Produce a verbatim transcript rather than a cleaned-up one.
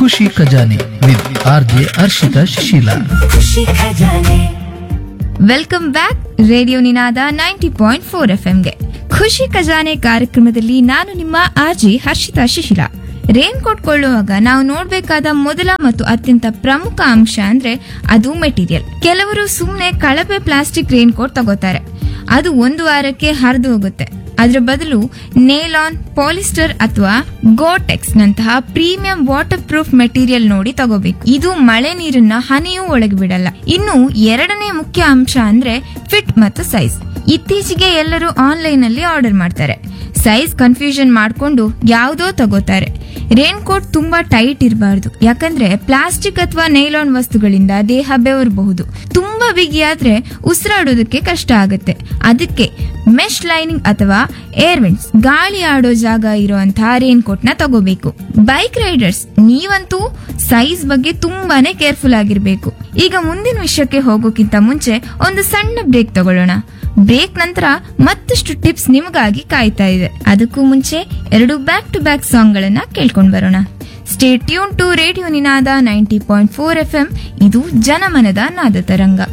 ಖುಷಿ ಖಜಾನೆ with R J Harshita Shishila. Welcome back radio Ninada ninety point four F ಎಂಗೆ. ಖುಷಿ ಖಜಾನೆ ಕಾರ್ಯಕ್ರಮದಲ್ಲಿ ನಾನು ನಿಮ್ಮ ಆರ್ಜಿ ಹರ್ಷಿತಾ ಶಿಶಿಲ. ರೇನ್ ಕೋಟ್ ಕೊಳ್ಳುವಾಗ ನಾವು ನೋಡ್ಬೇಕಾದ ಮೊದಲ ಮತ್ತು ಅತ್ಯಂತ ಪ್ರಮುಖ ಅಂಶ ಅಂದ್ರೆ ಅದು ಮೆಟೀರಿಯಲ್. ಕೆಲವರು ಸುಮ್ನೆ ಕಳಪೆ ಪ್ಲಾಸ್ಟಿಕ್ ರೇನ್ ಕೋಟ್ ತಗೋತಾರೆ, ಅದು ಒಂದು ವಾರಕ್ಕೆ ಹರಿದು ಹೋಗುತ್ತೆ. ಅದರ ಬದಲು ನೇಲಾನ್, ಪಾಲಿಸ್ಟರ್ ಅಥವಾ ಗೋಟೆಕ್ಸ್ ನಂತಹ ಪ್ರೀಮಿಯಂ ವಾಟರ್ ಪ್ರೂಫ್ ಮೆಟೀರಿಯಲ್ ನೋಡಿ ತಗೋಬೇಕು. ಇದು ಮಳೆ ನೀರನ್ನ ಹನಿಯೂ ಒಳಗೆ ಬಿಡಲ್ಲ. ಇನ್ನು ಎರಡನೇ ಮುಖ್ಯ ಅಂಶ ಅಂದ್ರೆ ಫಿಟ್ ಮತ್ತು ಸೈಜ್. ಇತ್ತೀಚೆಗೆ ಎಲ್ಲರೂ ಆನ್ಲೈನ್ ಅಲ್ಲಿ ಆರ್ಡರ್ ಮಾಡ್ತಾರೆ, ಸೈಜ್ ಕನ್ಫ್ಯೂಷನ್ ಮಾಡ್ಕೊಂಡು ಯಾವುದೋ ತಗೋತಾರೆ. ರೇನ್ ಕೋಟ್ ತುಂಬಾ ಟೈಟ್ ಇರಬಾರ್ದು, ಯಾಕಂದ್ರೆ ಪ್ಲಾಸ್ಟಿಕ್ ಅಥವಾ ನೈಲಾನ್ ವಸ್ತುಗಳಿಂದ ದೇಹ ಬೆವರಬಹುದು. ತುಂಬಾ ಬಿಗಿಯಾದ್ರೆ ಉಸಿರಾಡೋದಕ್ಕೆ ಕಷ್ಟ ಆಗುತ್ತೆ. ಅದಕ್ಕೆ ಮೆಶ್ ಲೈನಿಂಗ್ ಅಥವಾ ಏರ್ ವೆಂಟ್ಸ್, ಗಾಳಿ ಆಡೋ ಜಾಗ ಇರುವಂತಹ ರೇನ್ ಕೋಟ್ ನ ತಗೋಬೇಕು. ಬೈಕ್ ರೈಡರ್ಸ್, ನೀವಂತೂ ಸೈಜ್ ಬಗ್ಗೆ ತುಂಬಾನೇ ಕೇರ್ಫುಲ್ ಆಗಿರ್ಬೇಕು. ಈಗ ಮುಂದಿನ ವಿಷಯಕ್ಕೆ ಹೋಗೋಕ್ಕಿಂತ ಮುಂಚೆ ಒಂದು ಸಣ್ಣ ಬ್ರೇಕ್ ತಗೊಳ್ಳೋಣ. ಬ್ರೇಕ್ ನಂತರ ಮತ್ತಷ್ಟು ಟಿಪ್ಸ್ ನಿಮಗಾಗಿ ಕಾಯ್ತಾ ಇದೆ. ಅದಕ್ಕೂ ಮುಂಚೆ ಎರಡು ಬ್ಯಾಕ್ ಟು ಬ್ಯಾಕ್ ಸಾಂಗ್ ಗಳನ್ನ ಕೇಳ್ಕೊಂಡ್ ಬರೋಣ. Stay tune to radio Ninada ninety point four F M. ಇದು ಜನಮನದ ನಾದ ತರಂಗ.